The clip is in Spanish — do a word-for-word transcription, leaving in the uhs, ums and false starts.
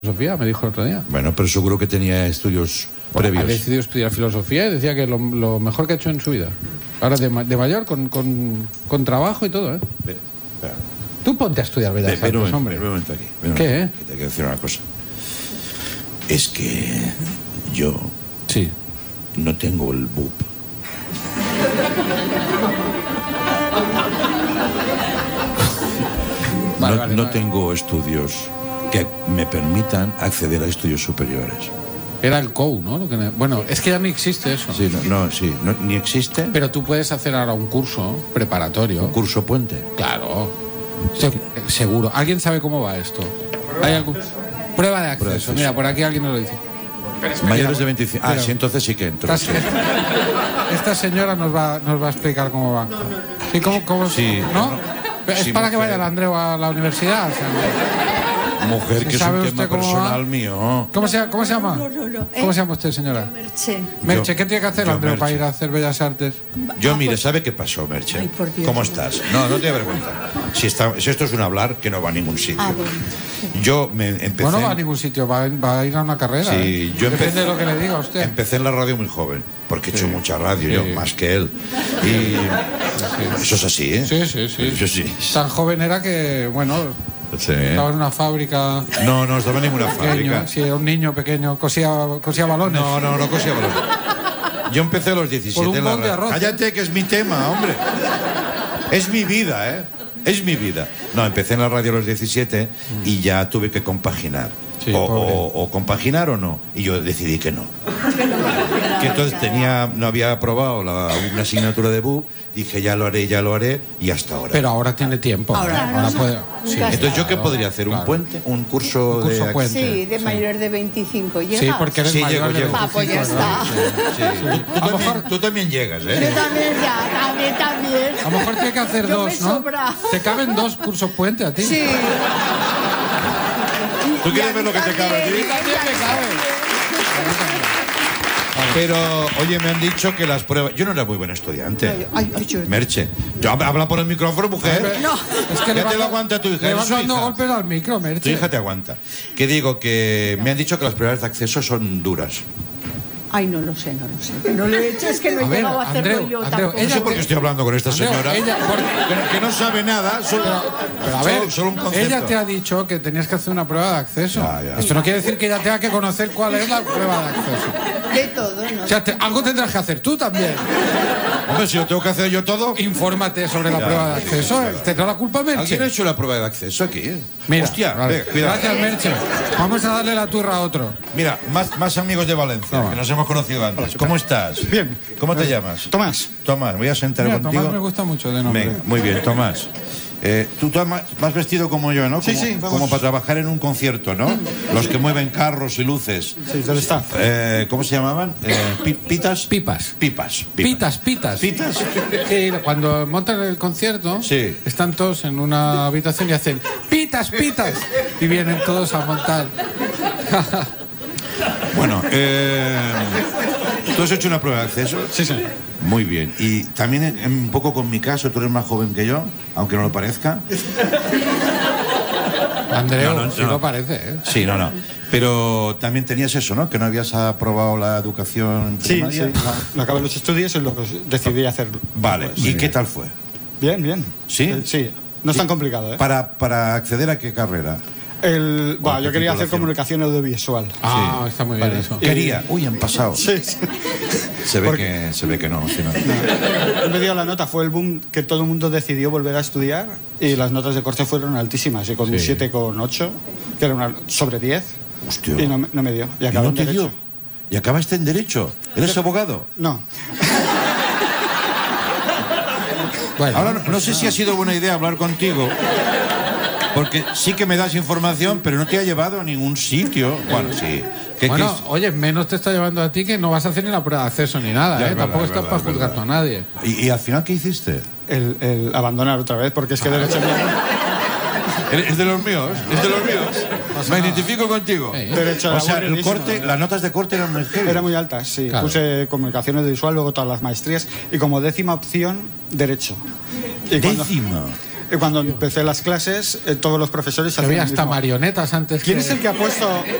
Filosofía, me dijo el otro día. Bueno, pero seguro que tenía estudios previos. Ha decidido estudiar filosofía y decía que lo, lo mejor que ha hecho en su vida. Ahora de, de mayor, con, con, con trabajo y todo, ¿eh? Ven, espera. Tú ponte a estudiar Bellas Ven, ven un Artes, momento, hombre. ven un momento aquí. ven un ¿Qué, momento, eh? que te quiero decir una cosa. Es que yo Sí. no tengo el B U P. Vale, no vale, no vale. tengo estudios que me permitan acceder a estudios superiores. Era el C O U, ¿no? Lo que ne- bueno, es que ya no existe eso. Sí, no, no, sí, no, ni existe Pero tú puedes hacer ahora un curso preparatorio. un curso puente. Claro. Se- seguro. ¿Alguien sabe cómo va esto? ¿Hay algún... Prueba de acceso. Prueba de acceso. Mira, por aquí alguien nos lo dice. Mayores de veinticinco. Ah, Pero- sí, entonces sí que entro. Esta, sí. esta señora nos va, nos va a explicar cómo va. ¿Sí? ¿Cómo, cómo, Sí, ¿No? no. Es Sí, para que mujer. vaya el Andreu a la universidad. O sea, Mujer, que es ¿sabe un usted tema cómo personal va? mío. ¿Cómo se, cómo se llama? No, no, no. ¿Cómo Eh, se llama usted, señora? Merche. Merche, Yo- ¿qué tiene que hacer yo, Andreu para Merche. ir a hacer Bellas Artes? Yo, Ah, mire, pues- ¿sabe qué pasó, Merche? Ay, por Dios. ¿Cómo estás? No, no te avergüenza. Si, está, si esto es un hablar que no va a ningún sitio. Ah, bueno. Yo me empecé... Bueno, no va a ningún sitio, va, va a ir a una carrera. Sí, ¿eh? yo Depende empecé, de lo que le diga a usted. Empecé en la radio muy joven, porque he hecho Sí. mucha radio, Sí. yo, más que él. Y eso es así, ¿eh? Sí, sí, sí. Eso sí. Tan joven era que, bueno, Sí. estaba en una fábrica. No, no estaba en ninguna Pequeño, fábrica. sí, era un niño pequeño, cosía, cosía balones. No, no, no cosía balones. Yo empecé a los diecisiete Por un en la bol de radio. arroz, ¿eh? Cállate, que es mi tema, hombre. Es mi vida, ¿eh? Es mi vida. No, empecé en la radio a los diecisiete y ya tuve que compaginar. Sí, o, pobre. o- o compaginar o no. Y yo decidí que no. Que entonces tenía, no había aprobado la, una asignatura de B U P. Dije, ya lo haré, ya lo haré. Y hasta ahora. Pero ahora tiene tiempo. Ahora, ahora no, puede. no, Sí. nunca Entonces, ¿yo qué Claro, podría hacer? ¿Un claro. puente? ¿Un curso, Un curso de puente. Sí, de Sí. mayor de veinticinco. ¿Llegas? Sí, porque eres Sí, mayor llego, de llego. Ah, pues ya veinticinco, ¿no? está. Sí. Tú, A lo también, mejor- tú también llegas, Yo ¿eh? también ya, también, también. A lo mejor tiene que hacer Yo dos, me ¿no? sobra. Te caben dos cursos puente a ti. Sí. ¿Tú Y quieres a ver mí lo que te cabe a ti? también, También me cabe. Pero, oye, me han dicho que las pruebas... Yo no era muy buen estudiante. Ay, ay, yo- Merche. Yo, habla por el micrófono, mujer. No. Es que Ya le te vas- lo aguanta tu hija. Le es vas su dando hija. golpes al micro, Tu Merche. hija te aguanta. Que digo que me han dicho que las pruebas de acceso son duras. Ay, no lo sé, no lo sé. No lo he hecho, es que no he A ver, llegado a hacerlo Andreu, yo Andreu, tampoco. No sé Ella por te- qué estoy hablando con esta Andreu, señora. ella- por- que, que no sabe nada. Solo, Pero a ver, solo, solo un concepto. ella te ha dicho que tenías que hacer una prueba de acceso. Ya, ya. Esto no quiere decir que ella tenga que conocer cuál es la prueba de acceso. De todo, ¿no? O sea, te- algo tendrás que hacer tú también. Hombre, si lo tengo que hacer yo todo... Infórmate sobre la Ya, prueba de sí, acceso. es verdad. ¿Tendrá la culpa Merche? ¿Alguien ha hecho la prueba de acceso aquí? Mira, Hostia, vale. venga, cuidado. Gracias, Merche. Vamos a darle la turra a otro. Mira, más, más amigos de Valencia, Toma. que nos hemos conocido antes. ¿Cómo estás? Bien. ¿Cómo te llamas? Tomás. Tomás, voy a sentar Mira, contigo. Tomás me gusta mucho de nombre. Venga, muy bien, Tomás. Eh, tú Tomás, vas vestido como yo, ¿no? Sí, como, sí, vamos. como para trabajar en un concierto, ¿no? Los que mueven carros y luces. Sí, del staff. Eh, ¿Cómo se llamaban? Eh, pi- ¿Pitas? Pipas. Pipas. Pitas, pitas. ¿Pitas? Sí, cuando montan el concierto, Sí. están todos en una habitación y hacen pitas, pitas. Y vienen todos a montar. Bueno, eh, ¿tú has hecho una prueba de acceso? Sí, sí. Muy bien. Y también en- en un poco con mi caso, tú eres más joven que yo, aunque no lo parezca. Andreu, No, no, sí no. lo parece, ¿eh? Sí, no, no. Pero también tenías eso, ¿no? Que no habías aprobado la educación Sí, sí. primaria. No, no acabé los estudios y luego decidí hacerlo. Vale. Pues, ¿Y qué tal fue? Bien, bien. ¿Sí? Eh, sí. No es tan complicado, ¿eh? Para, para acceder a qué carrera. El, ¿O bah, qué yo quería hacer titulación? comunicación audiovisual. Ah, está muy bien eso. Quería. Uy, han pasado. Sí, sí. Se ve Porque- que se ve que no. al final. Me dio la nota, fue el boom que todo el mundo decidió volver a estudiar y las notas de corte fueron altísimas. Y con un Sí. siete coma ocho, que era una sobre diez, Hostia. y no, me- no me dio. Y ¿Y acabé no en te Derecho. dio? ¿Y acabaste en Derecho? ¿Eres abogado? No. Bueno, Ahora no, no sé si ha sido buena idea hablar contigo, porque sí que me das información, pero no te ha llevado a ningún sitio. Bueno, sí. ¿Qué- bueno, qué oye, menos te está llevando a ti que no vas a hacer ni la prueba de acceso ni nada, Ya, ¿eh? es Tampoco verdad, estás es para verdad, juzgar es tú a nadie. ¿Y, y al final qué hiciste? El, el abandonar otra vez, porque es que Derecho ¿Es de los míos? ¿Es de los míos? Me identifico contigo. Sí. Derecho O era sea, el buenísimo, corte, ¿eh? las notas de corte eran muy heavy. Era muy alta, sí. Claro. Puse comunicación audiovisual, luego todas las maestrías y como décima opción, Derecho. Y cuando- Décima. Y cuando empecé las clases, eh, todos los profesores Que hacían había lo hasta mismo. marionetas antes. ¿Quién que- es el que ha puesto